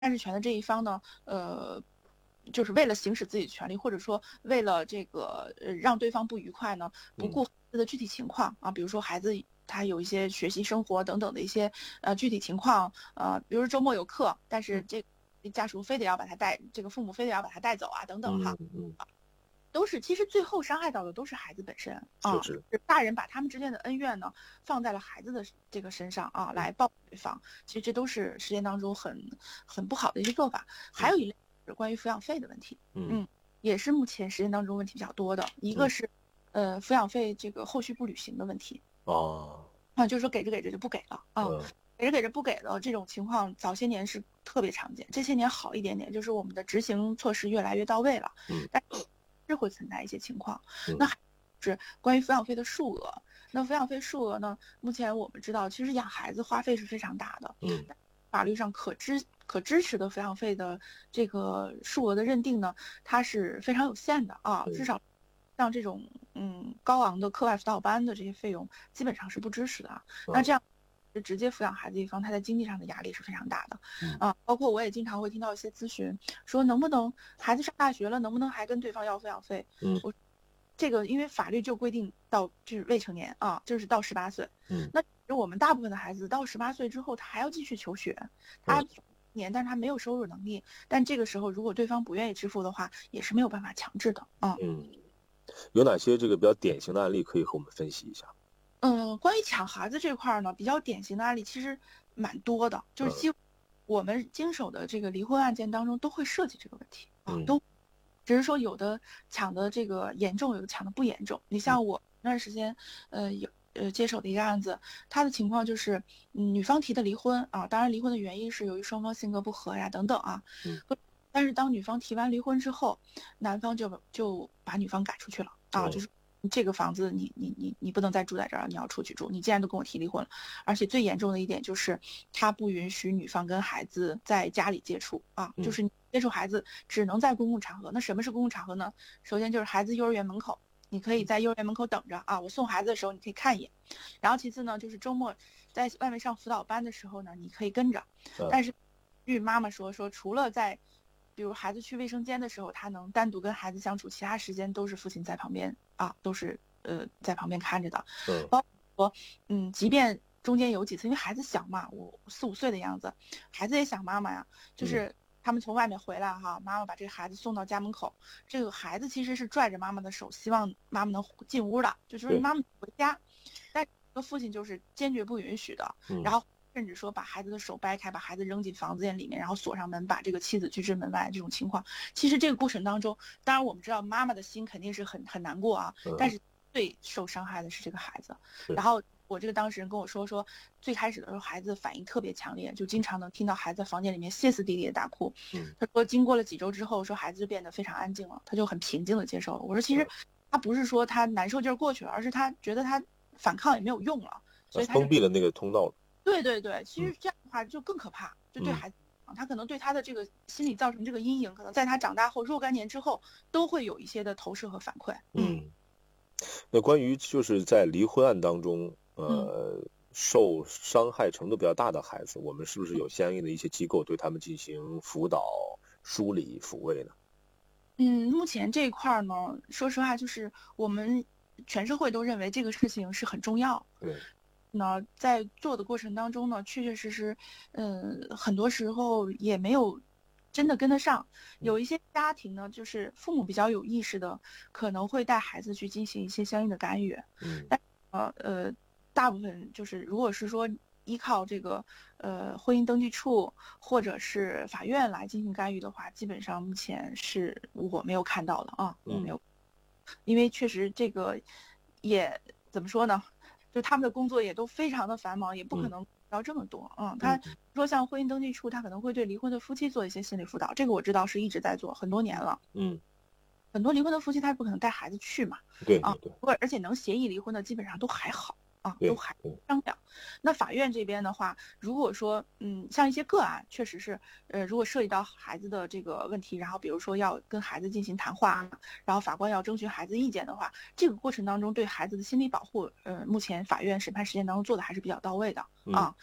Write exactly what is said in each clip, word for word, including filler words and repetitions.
事权的这一方呢，呃，就是为了行使自己的权利，或者说为了这个呃让对方不愉快呢，不顾孩子的具体情况啊，比如说孩子他有一些学习生活等等的一些呃具体情况，呃，比如说周末有课，但是这个家属非得要把他带，这个父母非得要把他带走啊，等等哈。 嗯嗯， 都是其实最后伤害到的都是孩子本身啊， 是是大人把他们之间的恩怨呢放在了孩子的这个身上啊，来报复对方。其实这都是实践当中很很不好的一些做法。还有一类是关于抚养费的问题，嗯，也是目前实践当中问题比较多的。一个是呃抚养费这个后续不履行的问题哦， 啊，就是说给着给着就不给了啊。 嗯给着给着不给了，这种情况早些年是特别常见，这些年好一点点，就是我们的执行措施越来越到位了。 嗯， 但是会存在一些情况。 嗯那还是关于抚养费的数额。那抚养费数额呢？目前我们知道，其实养孩子花费是非常大的。 嗯， 法律上可支可支持的抚养费的这个数额的认定呢，它是非常有限的啊，至少像这种嗯高昂的课外辅导班的这些费用，基本上是不支持的啊。那这样。直接抚养孩子一方，他在经济上的压力是非常大的，啊，包括我也经常会听到一些咨询，说能不能孩子上大学了，能不能还跟对方要抚养费？ 嗯， 我这个因为法律就规定到就是未成年啊，就是到十八岁， 嗯， 那我们大部分的孩子到十八岁之后，他还要继续求学，他年但是他没有收入能力，但这个时候如果对方不愿意支付的话，也是没有办法强制的啊。 嗯，有哪些这个比较典型的案例可以和我们分析一下？ 嗯，关于抢孩子这块呢，比较典型的案例其实蛮多的，就是几乎我们经手的这个离婚案件当中都会涉及这个问题啊，都只是说有的抢的这个严重，有的抢的不严重。你像我那段时间，呃，有呃接手的一个案子，他的情况就是，嗯，女方提的离婚啊，当然离婚的原因是由于双方性格不合呀等等啊， 嗯， 但是当女方提完离婚之后，男方就就把女方赶出去了啊，就是。这个房子你你你你不能再住在这儿，你要出去住。你既然都跟我提离婚了，而且最严重的一点就是他不允许女方跟孩子在家里接触啊，就是接触孩子只能在公共场合。那什么是公共场合呢？首先就是孩子幼儿园门口，你可以在幼儿园门口等着啊，我送孩子的时候你可以看一眼。然后其次呢，就是周末在外面上辅导班的时候呢，你可以跟着。但是据妈妈说说，除了在比如孩子去卫生间的时候，他能单独跟孩子相处，其他时间都是父亲在旁边啊，都是呃在旁边看着的。 嗯， 包括嗯，即便中间有几次，因为孩子小嘛，我四五岁的样子，孩子也想妈妈呀，就是他们从外面回来哈，妈妈把这个孩子送到家门口，这个孩子其实是拽着妈妈的手，希望妈妈能进屋的，就说妈妈回家，但这个父亲就是坚决不允许的，然后。甚至说把孩子的手掰开，把孩子扔进房间里面，然后锁上门，把这个妻子拒之门外。这种情况，其实这个过程当中，当然我们知道妈妈的心肯定是很很难过啊，但是最受伤害的是这个孩子。然后我这个当事人跟我说说，最开始的时候孩子反应特别强烈，就经常能听到孩子在房间里面歇斯底里的大哭。他说经过了几周之后，说孩子就变得非常安静了，他就很平静的接受了。我说其实他不是说他难受劲儿过去了，而是他觉得他反抗也没有用了，所以他封闭了那个通道了。 对对对，其实这样的话就更可怕，就对孩子，他可能对他的这个心理造成这个阴影，可能在他长大后若干年之后都会有一些的投射和反馈。 嗯，那关于就是在离婚案当中，呃，嗯、受伤害程度比较大的孩子，我们是不是有相应的一些机构对他们进行辅导、梳理、抚慰呢？ 嗯，目前这一块呢，说实话，就是我们全社会都认为这个事情是很重要。 对。 那在做的过程当中呢，确确实实，嗯，很多时候也没有真的跟得上。有一些家庭呢，就是父母比较有意识的，可能会带孩子去进行一些相应的干预。 嗯。 但呃呃，大部分就是如果是说依靠这个呃婚姻登记处或者是法院来进行干预的话，基本上目前是我没有看到的啊，我没有，因为确实这个也怎么说呢？就他们的工作也都非常的繁忙，也不可能要这么多。嗯，他说像婚姻登记处，他可能会对离婚的夫妻做一些心理辅导，这个我知道是一直在做很多年了。 嗯， 很多离婚的夫妻他不可能带孩子去嘛。 对对对。 啊，而且能协议离婚的基本上都还好啊，都还商量。那法院这边的话，如果说嗯，像一些个案，确实是呃，如果涉及到孩子的这个问题，然后比如说要跟孩子进行谈话，然后法官要征询孩子意见的话，这个过程当中对孩子的心理保护，呃，目前法院审判实践当中做的还是比较到位的啊。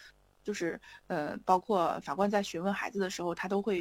就是呃，包括法官在询问孩子的时候，他都会